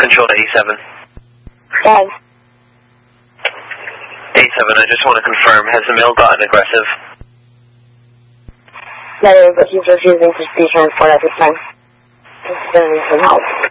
Control to A7. Dad. A7, I just want to confirm, has the male gotten aggressive? No, but he's refusing to speak transport at this time. He's going to need some help.